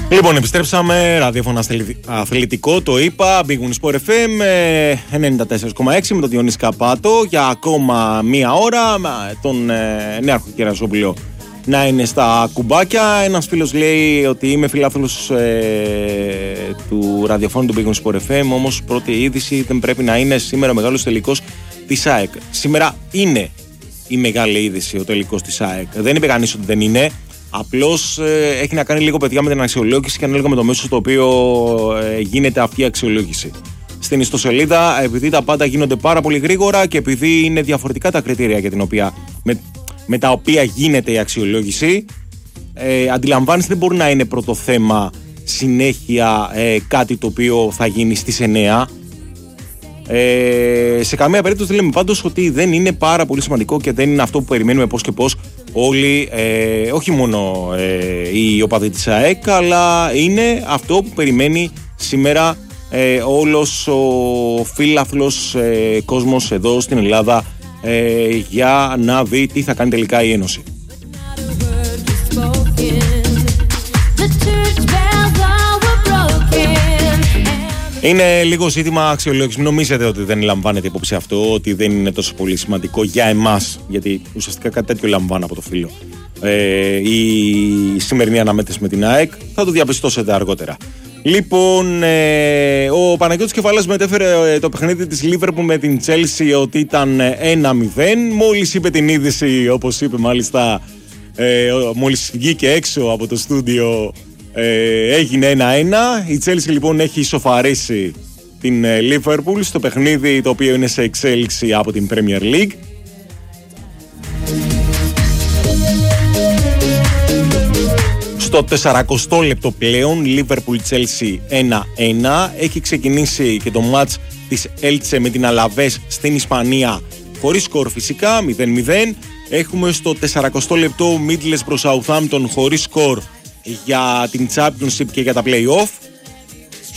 Λοιπόν, επιστρέψαμε, ραδιόφωνο αθλητικό, το είπα, Big Win Sport FM 94,6 με τον Διονύση Καπάτο για ακόμα μία ώρα, τον Νέαρχο Κεραζόπουλο να είναι στα κουμπάκια. Ένας φίλος λέει ότι είμαι φιλάθλος του ραδιοφώνου του Big Win Sport FM, όμως πρώτη είδηση δεν πρέπει να είναι σήμερα ο μεγάλος τελικός της ΑΕΚ. Σήμερα είναι η μεγάλη είδηση ο τελικός της ΑΕΚ. Δεν είπε κανείς ότι δεν είναι. Απλώς έχει να κάνει λίγο, παιδιά, με την αξιολόγηση και ανάλογα με το μέσο στο οποίο γίνεται αυτή η αξιολόγηση. Στην ιστοσελίδα, επειδή τα πάντα γίνονται πάρα πολύ γρήγορα και επειδή είναι διαφορετικά τα κριτήρια για την οποία, με τα οποία γίνεται η αξιολόγηση, αντιλαμβάνεστε, δεν μπορεί να είναι πρώτο θέμα συνέχεια κάτι το οποίο θα γίνει στις 9. Σε καμία περίπτωση δεν λέμε πάντως ότι δεν είναι πάρα πολύ σημαντικό και δεν είναι αυτό που περιμένουμε πώς και πώς όλοι, όχι μόνο οι οπαδοί της ΑΕΚ, αλλά είναι αυτό που περιμένει σήμερα όλος ο φίλαθλος κόσμος εδώ στην Ελλάδα για να δει τι θα κάνει τελικά η Ένωση. Είναι λίγο ζήτημα αξιολόγηση. Μην νομίζετε ότι δεν λαμβάνετε υπόψη αυτό, ότι δεν είναι τόσο πολύ σημαντικό για εμάς, γιατί ουσιαστικά κάτι τέτοιο λαμβάνω από το φίλο. Η σημερινή αναμέτρηση με την ΑΕΚ θα το διαπιστώσετε αργότερα. Λοιπόν, ο Παναγιώτης Κεφαλάς μετέφερε το παιχνίδι της Λίβερπουλ με την Τσέλσι ότι ήταν 1-0. Μόλις είπε την είδηση, όπως είπε μάλιστα, μόλις βγήκε έξω από το στούντιο, έγινε 1-1. Η Chelsea λοιπόν έχει ισοφαρίσει την Liverpool στο παιχνίδι το οποίο είναι σε εξέλιξη από την Premier League. Στο 40 λεπτό πλέον Liverpool-Chelsea 1-1. Έχει ξεκινήσει και το μάτς της Elche με την Αλαβές στην Ισπανία χωρίς σκορ φυσικά, 0-0. Έχουμε στο 40 λεπτό Middlesbrough Southampton χωρίς σκορ για την Championship και για τα play-off.